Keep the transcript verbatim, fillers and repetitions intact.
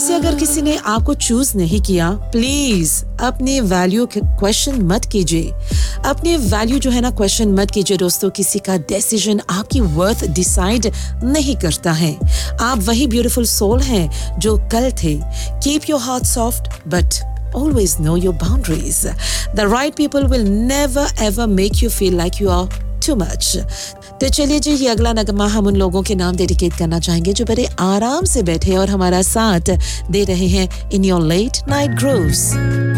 वैसे अगर किसी ने आपको चूज नहीं किया, प्लीज अपने वैल्यू क्वेश्चन मत कीजिए। अपने वैल्यू जो है ना क्वेश्चन मत कीजिए दोस्तों। किसी का डिसीजन आपकी वर्थ डिसाइड नहीं करता है। आप वही ब्यूटीफुल सोल हैं जो कल थे। Keep your heart soft but always know your boundaries. The right people will never ever make you feel like you are too much. तो चलिए जी, ये अगला नगमा हम उन लोगों के नाम डेडिकेट करना चाहेंगे जो बड़े आराम से बैठे और हमारा साथ दे रहे हैं in your let night grooves.